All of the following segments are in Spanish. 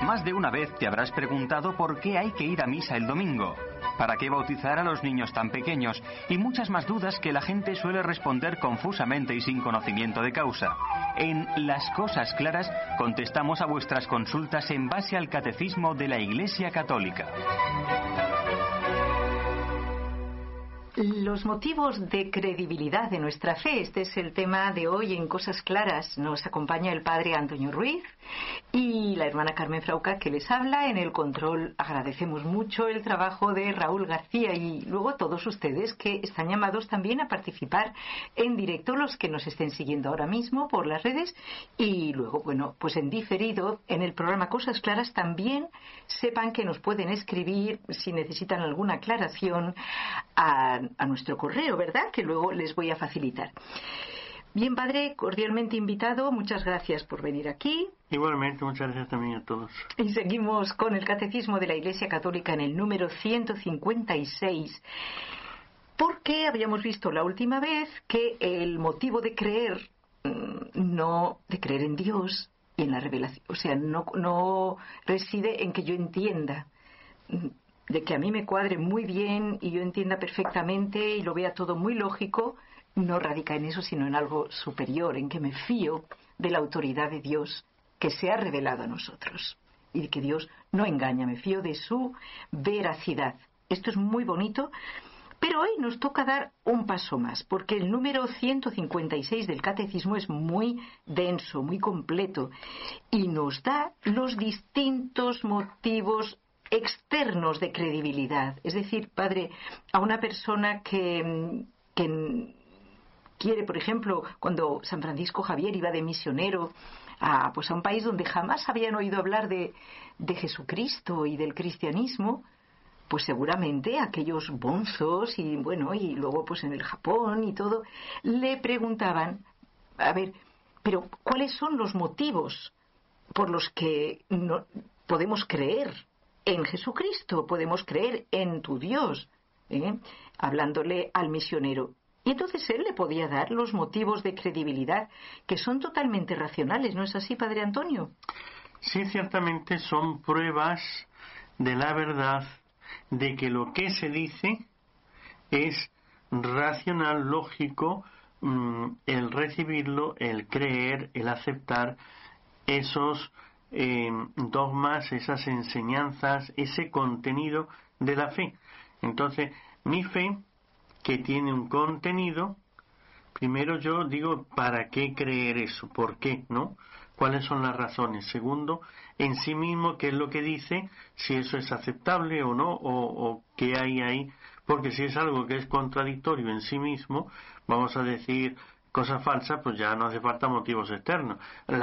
Más de una vez te habrás preguntado por qué hay que ir a misa el domingo, para qué bautizar a los niños tan pequeños y muchas más dudas que la gente suele responder confusamente y sin conocimiento de causa. En Las Cosas Claras contestamos a vuestras consultas en base al Catecismo de la Iglesia Católica. Los motivos de credibilidad de nuestra fe. Este es el tema de hoy en Cosas Claras. Nos acompaña el padre Antonio Ruiz y la hermana Carmen Frauca, que les habla. En el control agradecemos mucho el trabajo de Raúl García y luego todos ustedes que están llamados también a participar en directo, los que nos estén siguiendo ahora mismo por las redes y luego, bueno, pues en diferido en el programa Cosas Claras también sepan que nos pueden escribir si necesitan alguna aclaración a nuestro correo, ¿verdad? Que luego les voy a facilitar. Bien, padre, cordialmente invitado. Muchas gracias por venir aquí. Igualmente, muchas gracias también a todos. Y seguimos con el Catecismo de la Iglesia Católica en el número 156. Porque habíamos visto la última vez que el motivo de creer, de creer en Dios y en la revelación, o sea, no reside en que yo entienda, de que a mí me cuadre muy bien y yo entienda perfectamente y lo vea todo muy lógico, no radica en eso, sino en algo superior, en que me fío de la autoridad de Dios que se ha revelado a nosotros y de que Dios no engaña, me fío de su veracidad. Esto es muy bonito, pero hoy nos toca dar un paso más, porque el número 156 del Catecismo es muy denso, muy completo y nos da los distintos motivos externos de credibilidad. Es decir, padre, a una persona que quiere, por ejemplo, cuando San Francisco Javier iba de misionero a un país donde jamás habían oído hablar de Jesucristo y del cristianismo, pues seguramente aquellos bonzos y luego pues en el Japón y todo, le preguntaban, a ver, pero ¿cuáles son los motivos por los que no podemos creer en Jesucristo, podemos creer en tu Dios? Hablándole al misionero. Y entonces él le podía dar los motivos de credibilidad que son totalmente racionales, ¿no es así, padre Antonio? Sí, ciertamente son pruebas de la verdad, de que lo que se dice es racional, lógico, el recibirlo, el creer, el aceptar esos dogmas, esas enseñanzas, ese contenido de la fe. Entonces, mi fe, que tiene un contenido, primero yo digo, ¿para qué creer eso? ¿Por qué? ¿No? ¿Cuáles son las razones? Segundo, en sí mismo, ¿qué es lo que dice? Si eso es aceptable o no, o qué hay ahí. Porque si es algo que es contradictorio en sí mismo, vamos a decir cosas falsas, pues ya no hace falta motivos externos.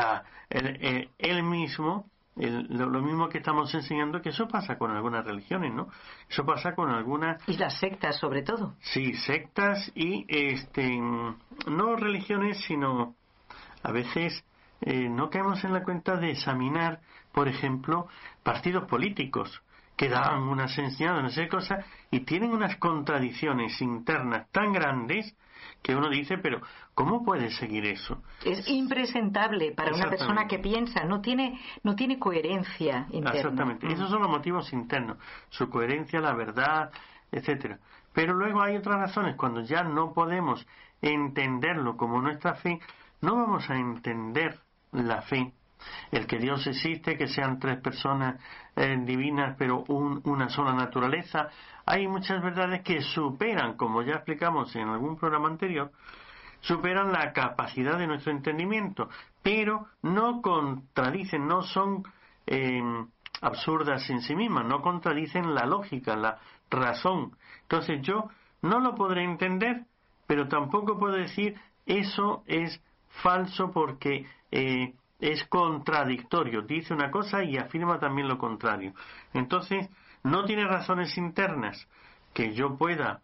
Él mismo, lo mismo que estamos enseñando, que eso pasa con algunas religiones, ¿no? Eso pasa con algunas... Y las sectas, sobre todo. Sí, sectas y, no religiones, sino a veces no caemos en la cuenta de examinar, por ejemplo, partidos políticos que dan unas enseñanzas, no sé qué cosas, y tienen unas contradicciones internas tan grandes que uno dice, pero ¿cómo puede seguir eso? Es impresentable para una persona que piensa, no tiene coherencia interna. Exactamente, esos son los motivos internos, su coherencia, la verdad, etcétera. Pero luego hay otras razones, cuando ya no podemos entenderlo como nuestra fe, no vamos a entender la fe, el que Dios existe, que sean tres personas divinas, pero una sola naturaleza. Hay muchas verdades que superan, como ya explicamos en algún programa anterior, superan la capacidad de nuestro entendimiento, pero no contradicen, no son absurdas en sí mismas, no contradicen la lógica, la razón. Entonces yo no lo podré entender, pero tampoco puedo decir eso es falso porque es contradictorio, dice una cosa y afirma también lo contrario. Entonces no tiene razones internas que yo pueda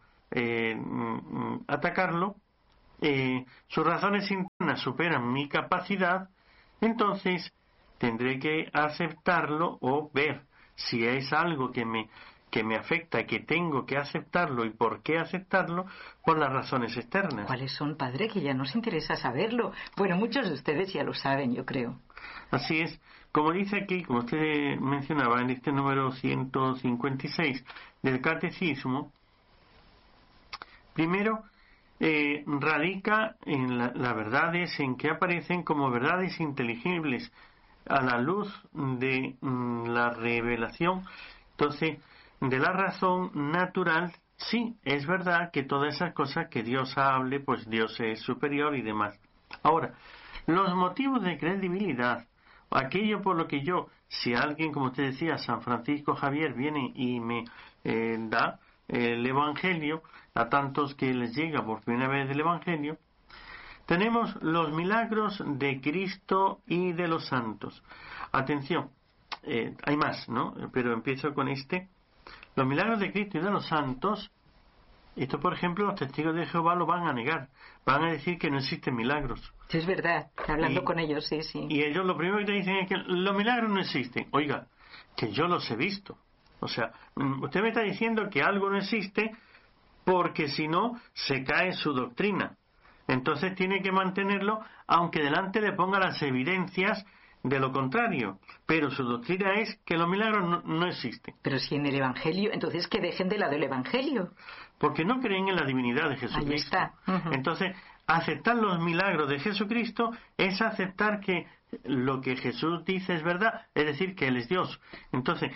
atacarlo, sus razones internas superan mi capacidad, entonces tendré que aceptarlo o ver si es algo que me afecta, que tengo que aceptarlo y por qué aceptarlo, por las razones externas. ¿Cuáles son, padre? Que ya nos interesa saberlo. Bueno, muchos de ustedes ya lo saben, yo creo. Así es. Como dice aquí, como usted mencionaba en este número 156 del Catecismo, primero radica en las verdades en que aparecen como verdades inteligibles a la luz de la revelación. Entonces, de la razón natural, sí, es verdad que todas esas cosas que Dios hable, pues Dios es superior y demás. Ahora, los motivos de credibilidad, aquello por lo que yo, si alguien, como usted decía, San Francisco Javier, viene y me da el Evangelio, a tantos que les llega por primera vez el Evangelio, tenemos los milagros de Cristo y de los santos. Atención, hay más, ¿no? Pero empiezo con este. Los milagros de Cristo y de los santos, esto por ejemplo los testigos de Jehová lo van a negar, van a decir que no existen milagros. Sí, es verdad, hablando con ellos, sí. Y ellos lo primero que te dicen es que los milagros no existen. Oiga, que yo los he visto. O sea, usted me está diciendo que algo no existe porque si no se cae su doctrina. Entonces tiene que mantenerlo aunque delante le ponga las evidencias de lo contrario, pero su doctrina es que los milagros no existen. Pero si en el Evangelio, entonces que dejen de lado el Evangelio. Porque no creen en la divinidad de Jesucristo. Ahí está. Uh-huh. Entonces, aceptar los milagros de Jesucristo es aceptar que lo que Jesús dice es verdad, es decir, que Él es Dios. Entonces,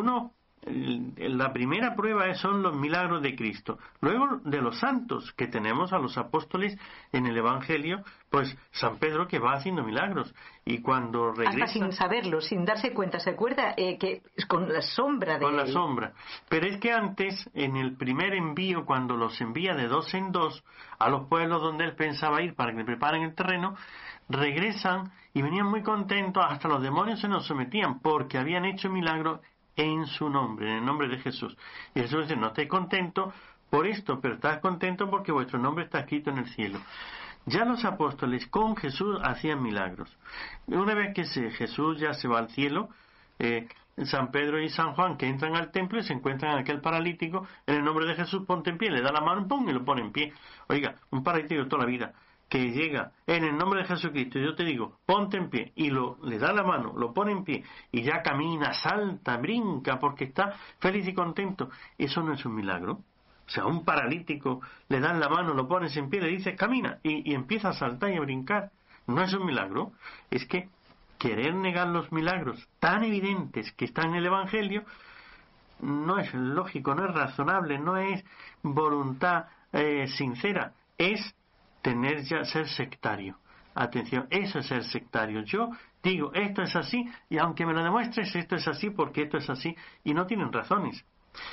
la primera prueba son los milagros de Cristo. Luego de los santos, que tenemos a los apóstoles en el Evangelio, pues San Pedro que va haciendo milagros. Y cuando regresa... Hasta sin saberlo, sin darse cuenta, ¿se acuerda? Que con la sombra de... Con la sombra. Pero es que antes, en el primer envío, cuando los envía de 2 en 2 a los pueblos donde él pensaba ir para que le preparen el terreno, regresan y venían muy contentos, hasta los demonios se nos sometían, porque habían hecho milagros en su nombre, en el nombre de Jesús. Y Jesús dice, no estáis contentos por esto, pero estás contentos porque vuestro nombre está escrito en el cielo. Ya los apóstoles con Jesús hacían milagros. Una vez que Jesús ya se va al cielo, San Pedro y San Juan que entran al templo y se encuentran a aquel paralítico, en el nombre de Jesús ponte en pie, le da la mano, pum, y lo pone en pie. Oiga, un paralítico de toda la vida que llega en el nombre de Jesucristo, y yo te digo, ponte en pie, y le da la mano, lo pone en pie, y ya camina, salta, brinca, porque está feliz y contento. Eso no es un milagro. O sea, a un paralítico le dan la mano, lo pones en pie, le dices, camina, y empieza a saltar y a brincar. No es un milagro. Es que querer negar los milagros tan evidentes que están en el Evangelio no es lógico, no es razonable, no es voluntad sincera, es ser sectario. Atención, eso es ser sectario. Yo digo, esto es así, y aunque me lo demuestres, esto es así porque esto es así, y no tienen razones.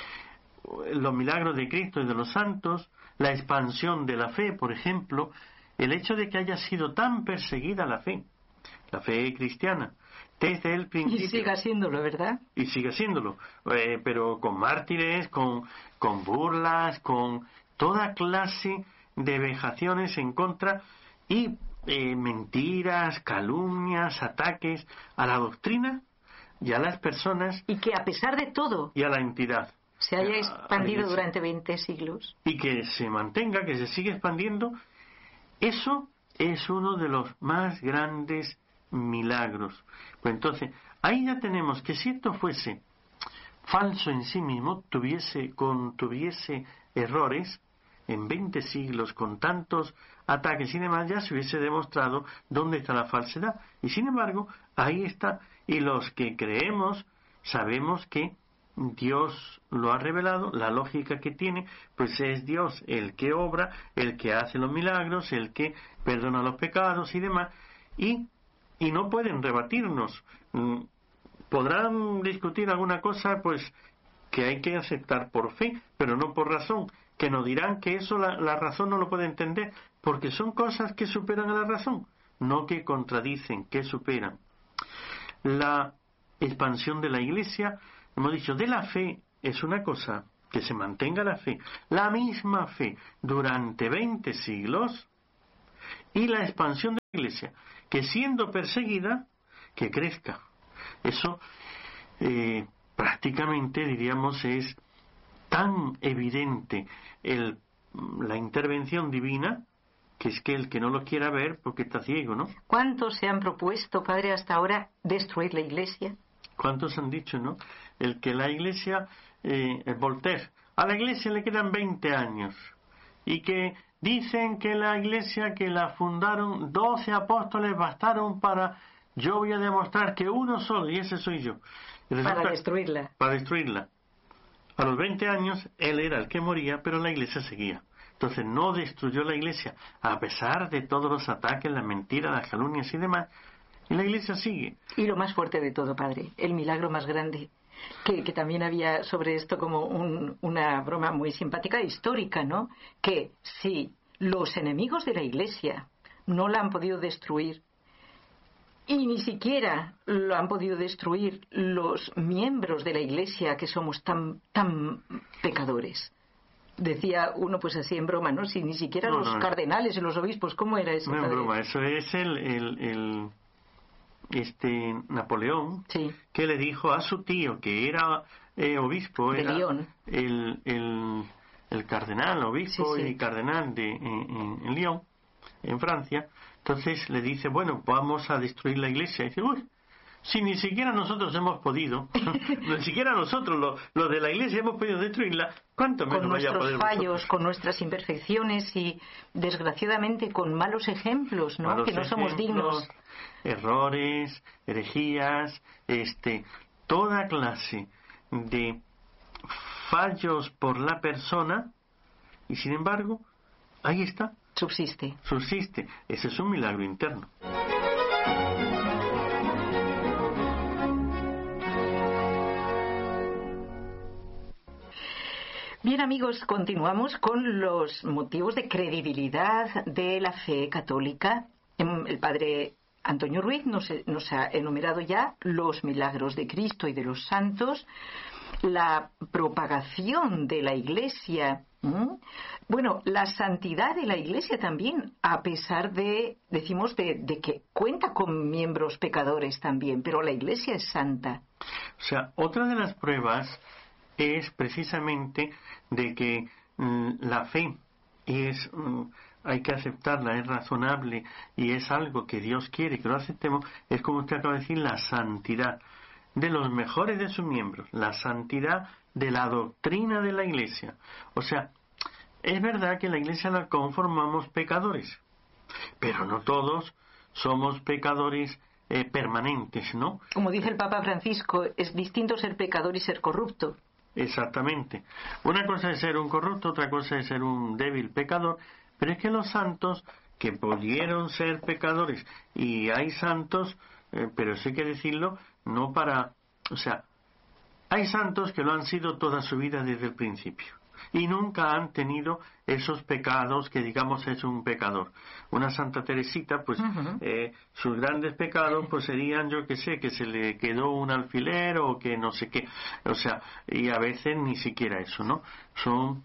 Los milagros de Cristo y de los santos, la expansión de la fe, por ejemplo, el hecho de que haya sido tan perseguida la fe cristiana, desde el principio. Y siga siéndolo, ¿verdad? Y sigue siéndolo, pero con mártires, con burlas, con toda clase de vejaciones en contra y mentiras, calumnias, ataques a la doctrina y a las personas. Y que a pesar de todo y a la entidad se haya expandido durante 20 siglos. Y que se mantenga, que se sigue expandiendo. Eso es uno de los más grandes milagros. Pues entonces, ahí ya tenemos que si esto fuese falso en sí mismo, tuviese errores, en 20 siglos, con tantos ataques y demás, ya se hubiese demostrado dónde está la falsedad. Y sin embargo, ahí está. Y los que creemos, sabemos que Dios lo ha revelado, la lógica que tiene, pues es Dios el que obra, el que hace los milagros, el que perdona los pecados y demás. Y no pueden rebatirnos. Podrán discutir alguna cosa, pues, que hay que aceptar por fe, pero no por razón, que nos dirán que eso la razón no lo puede entender, porque son cosas que superan a la razón, no que contradicen, que superan. La expansión de la Iglesia, hemos dicho, de la fe es una cosa, que se mantenga la fe, la misma fe, durante 20 siglos, y la expansión de la Iglesia, que siendo perseguida, que crezca. Eso prácticamente, diríamos, es tan evidente la intervención divina que es que el que no lo quiera ver porque está ciego, ¿no? ¿Cuántos se han propuesto, padre, hasta ahora destruir la Iglesia? ¿Cuántos han dicho, no? El que la Iglesia, Voltaire, a la Iglesia le quedan 20 años y que dicen que la Iglesia que la fundaron 12 apóstoles bastaron para... Yo voy a demostrar que uno solo, y ese soy yo. Para destruirla. Para destruirla. A los 20 años, él era el que moría, pero la Iglesia seguía. Entonces no destruyó la Iglesia, a pesar de todos los ataques, las mentiras, las calumnias y demás. Y la Iglesia sigue. Y lo más fuerte de todo, padre, el milagro más grande, que también había sobre esto como una broma muy simpática, histórica, ¿no? Que si los enemigos de la Iglesia no la han podido destruir, y ni siquiera lo han podido destruir los miembros de la Iglesia, que somos tan pecadores. Decía uno pues así en broma, ¿no? Si ni siquiera los cardenales y los obispos, ¿cómo era eso? No es broma, eso es Napoleón, sí, que le dijo a su tío, que era obispo, de era Lyon, el cardenal, obispo, sí, sí, y cardenal en Lyon, en Francia. Entonces le dice, bueno, vamos a destruir la Iglesia. Y dice, uy, si ni siquiera nosotros hemos podido, ni siquiera nosotros, los de la Iglesia, hemos podido destruirla, ¿cuánto menos vaya a poder con nuestros fallos, vosotros? Con nuestras imperfecciones y, desgraciadamente, con malos ejemplos, ¿no? Malos que no somos dignos. Errores, herejías, toda clase de fallos por la persona, y sin embargo, ahí está. Subsiste. Ese es un milagro interno. Bien, amigos, continuamos con los motivos de credibilidad de la fe católica. El padre Antonio Ruiz nos ha enumerado ya los milagros de Cristo y de los santos, la propagación de la Iglesia. Bueno, la santidad de la Iglesia también, a pesar de que cuenta con miembros pecadores también, pero la Iglesia es santa. O sea, otra de las pruebas es precisamente de que la fe es, hay que aceptarla, es razonable y es algo que Dios quiere que lo aceptemos, es como usted acaba de decir, la santidad de los mejores de sus miembros, la santidad de la doctrina de la Iglesia. O sea, es verdad que en la Iglesia la conformamos pecadores, pero no todos somos pecadores permanentes, ¿no? Como dice el Papa Francisco, es distinto ser pecador y ser corrupto. Exactamente. Una cosa es ser un corrupto, otra cosa es ser un débil pecador, pero es que los santos que pudieron ser pecadores, y hay santos, pero eso hay que decirlo, no para... O sea, hay santos que lo han sido toda su vida desde el principio y nunca han tenido esos pecados que digamos es un pecador. Una Santa Teresita, pues sus grandes pecados pues serían, yo que sé, que se le quedó un alfiler o que no sé qué, o sea, y a veces ni siquiera eso, ¿no? Son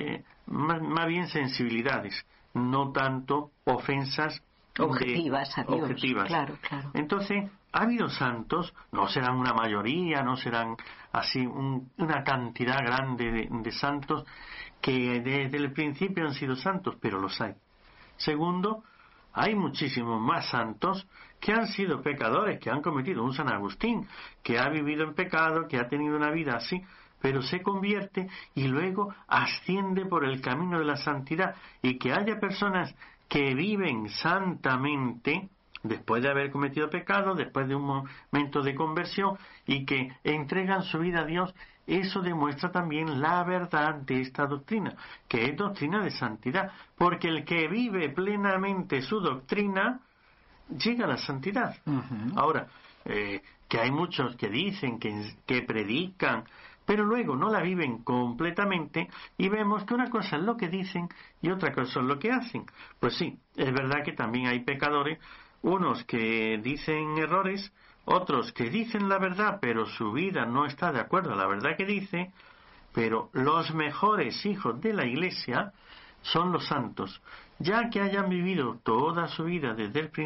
más bien sensibilidades, no tanto ofensas objetivas a Dios. Objetivas. Claro. Entonces, ha habido santos, no serán una mayoría, no serán así una cantidad grande de santos que desde el principio han sido santos, pero los hay. Segundo, hay muchísimos más santos que han sido pecadores, que han cometido, un San Agustín, que ha vivido en pecado, que ha tenido una vida así, pero se convierte y luego asciende por el camino de la santidad, y que haya personas que viven santamente después de haber cometido pecado, después de un momento de conversión, y que entregan su vida a Dios, eso demuestra también la verdad de esta doctrina, que es doctrina de santidad, porque el que vive plenamente su doctrina llega a la santidad. Ahora, que hay muchos que dicen, que predican, pero luego no la viven completamente, y vemos que una cosa es lo que dicen y otra cosa es lo que hacen. Pues sí, es verdad que también hay pecadores, unos que dicen errores, otros que dicen la verdad, pero su vida no está de acuerdo a la verdad que dice, pero los mejores hijos de la Iglesia son los santos, ya que hayan vivido toda su vida desde el principio